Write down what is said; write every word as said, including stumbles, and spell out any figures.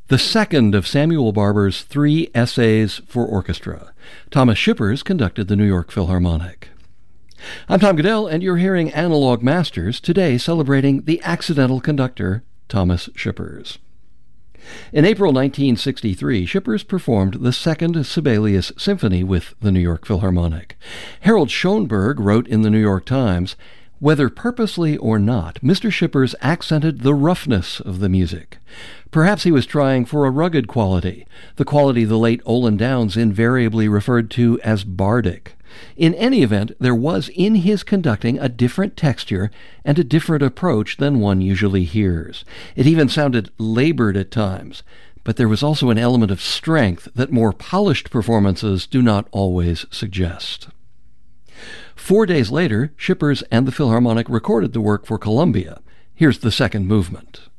the second of Samuel Barber's three essays for orchestra. Thomas Shippers conducted the New York Philharmonic. I'm Tom Goodell, and you're hearing Analog Masters, today celebrating the accidental conductor, Thomas Shippers. In April nineteen sixty-three, Shippers performed the Second Sibelius Symphony with the New York Philharmonic. Harold Schoenberg wrote in the New York Times, "Whether purposely or not, Mister Shippers accented the roughness of the music. Perhaps he was trying for a rugged quality, the quality the late Olin Downs invariably referred to as bardic. In any event, there was in his conducting a different texture and a different approach than one usually hears. It even sounded labored at times, but there was also an element of strength that more polished performances do not always suggest." Four days later, Shippers and the Philharmonic recorded the work for Columbia. Here's the second movement.